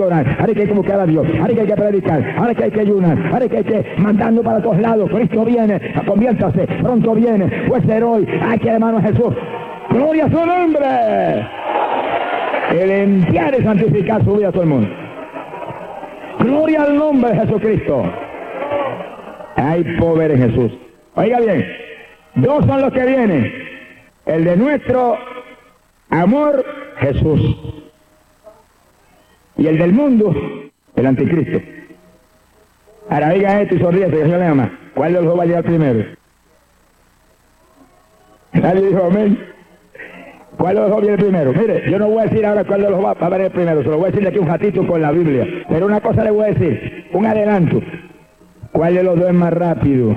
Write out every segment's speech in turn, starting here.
que orar, ahora que hay que buscar a Dios, ahora que hay que predicar, ahora que hay que ayunar, ahora que hay que mandando para todos lados. Cristo viene, conviértase, pronto viene, puede ser hoy. Aquí hermano Jesús, gloria a su nombre. El limpiar y santificar su vida a todo el mundo. Gloria al nombre de Jesucristo. Hay poder en Jesús. Oiga bien, dos son los que vienen. El de nuestro amor, Jesús. Y el del mundo, el anticristo. Ahora oiga esto y sonríe, que Señor le ama. ¿Cuál de los dos va a llegar primero? Nadie dijo amén. ¿Cuál de los dos viene primero? Mire, yo no voy a decir ahora cuál de los dos va a venir primero, se lo voy a decir de aquí un ratito con la Biblia. Pero una cosa le voy a decir, un adelanto. ¿Cuál de los dos es más rápido?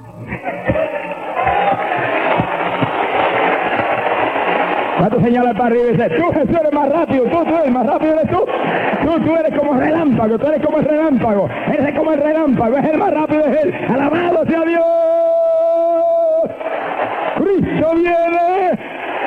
¿Cuánto señala para arriba y dice, tú Jesús eres más rápido, tú eres más rápido eres tú? Tú eres como el relámpago, tú eres como el relámpago, eres como el relámpago, es el más rápido, es él. ¡Alabado sea Dios! ¡Cristo viene!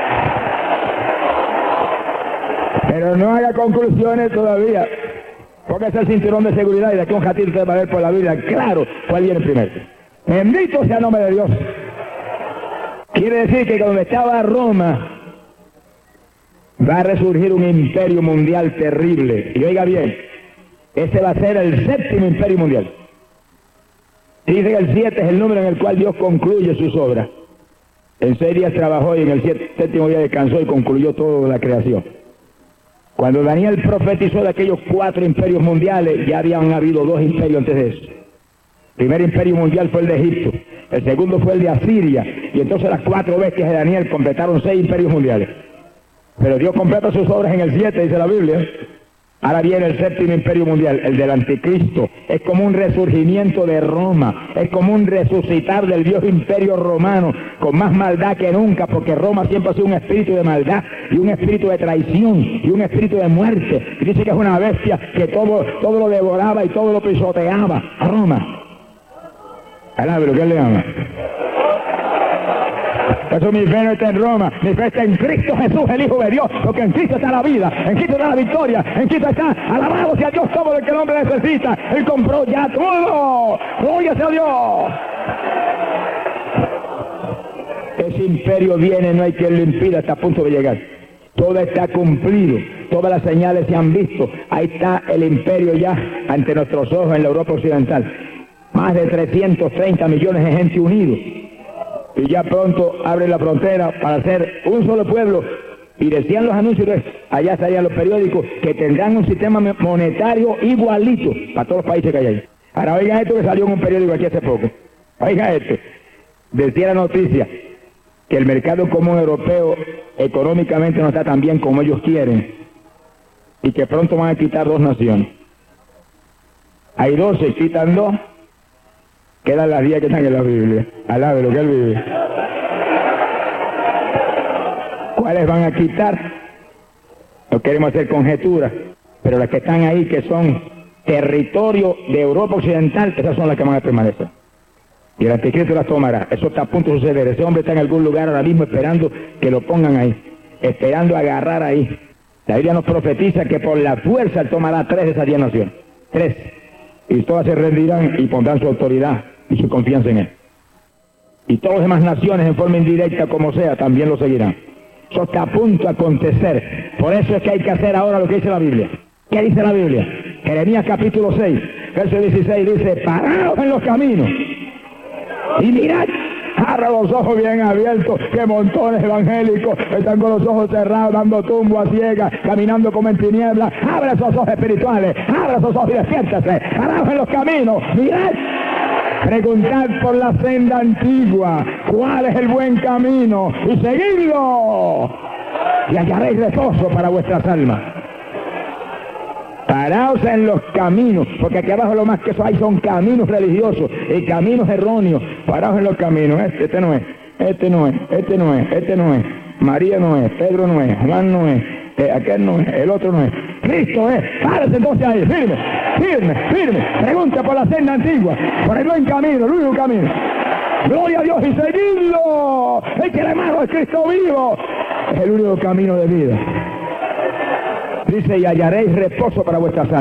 Pero no haga conclusiones todavía. Póngase el cinturón de seguridad y de aquí un ratito usted va a ver por la Biblia claro cuál viene primero. Bendito sea el nombre de Dios. Quiere decir que cuando estaba Roma va a resurgir un imperio mundial terrible. Y oiga bien, ese va a ser el 7º imperio mundial. Dice que el 7 es el número en el cual Dios concluye sus obras. En 6 días trabajó y en el 7º día descansó y concluyó toda la creación. Cuando Daniel profetizó de aquellos 4 imperios mundiales, ya habían habido 2 imperios antes de eso. El primer imperio mundial fue el de Egipto, el segundo fue el de Asiria, y entonces las 4 bestias de Daniel completaron 6 imperios mundiales. Pero Dios completa sus obras en el 7, dice la Biblia. Ahora viene el 7º imperio mundial, el del anticristo. Es como un resurgimiento de Roma, es como un resucitar del viejo imperio romano, con más maldad que nunca, porque Roma siempre ha sido un espíritu de maldad, y un espíritu de traición, y un espíritu de muerte. Y dice que es una bestia que todo lo devoraba y todo lo pisoteaba. Roma. Alabe lo que él le ama. Por eso mi fe no está en Roma, mi fe está en Cristo Jesús, el Hijo de Dios, porque en Cristo está la vida, en Cristo está la victoria, en Cristo está, alabado sea Dios, todo lo que el hombre necesita. Él compró ya todo. Gloria sea Dios. Ese imperio viene, no hay quien lo impida, está a punto de llegar. Todo está cumplido, todas las señales se han visto. Ahí está el imperio ya ante nuestros ojos en la Europa occidental. Más de 330 millones de gente unidos. Y ya pronto abre la frontera para hacer un solo pueblo. Y decían los anuncios, allá estarían los periódicos, que tendrán un sistema monetario igualito para todos los países que hay ahí. Ahora oigan esto que salió en un periódico aquí hace poco. Oigan esto. Decía la noticia que el mercado común europeo económicamente no está tan bien como ellos quieren. Y que pronto van a quitar 2 naciones. Hay 12, quitan 2. Quedan las 10 que están en la Biblia. Alabe lo que él vive. ¿Cuáles van a quitar? No queremos hacer conjeturas, pero las que están ahí, que son territorio de Europa Occidental, esas son las que van a permanecer. Y el anticristo las tomará. Eso está a punto de suceder. Ese hombre está en algún lugar ahora mismo esperando que lo pongan ahí, esperando agarrar ahí. La Biblia nos profetiza que por la fuerza él tomará 3 de esas 10 naciones. 3. Y todas se rendirán y pondrán su autoridad y su confianza en él. Y todas las demás naciones, en forma indirecta como sea, también lo seguirán. Eso está a punto de acontecer. Por eso es que hay que hacer ahora lo que dice la Biblia. ¿Qué dice la Biblia? Jeremías capítulo 6, verso 16 dice, paraos en los caminos y mirad. Abra los ojos bien abiertos, que montones evangélicos están con los ojos cerrados, dando tumbo a ciegas, caminando como en tinieblas. Abra esos ojos espirituales, abra esos ojos y despiértese. Paraos en los caminos, mirad. Preguntad por la senda antigua, cuál es el buen camino, y seguidlo, y hallaréis reposo para vuestras almas. Paraos en los caminos, porque aquí abajo lo más que eso hay son caminos religiosos y caminos erróneos. Paraos en los caminos, este no es, este no es, este no es, este no es, María no es, Pedro no es, Juan no es, aquel no es, el otro no es, Cristo es. Párese entonces ahí, firme, firme, firme. Pregunta por la senda antigua, por el buen camino, el único camino. Gloria a Dios y seguidlo. El que le mano es Cristo vivo. Es el único camino de vida. Dice, y hallaréis reposo para vuestras almas.